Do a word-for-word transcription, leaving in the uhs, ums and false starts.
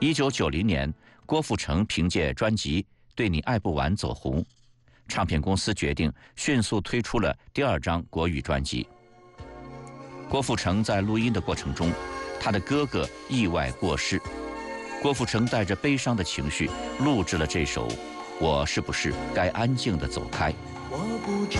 一九九零年，郭富城凭借专辑《对你爱不完》走红，唱片公司决定迅速推出了第二张国语专辑。郭富城在录音的过程中，他的哥哥意外过世，郭富城带着悲伤的情绪录制了这首《我是不是该安静地走开》。 我不知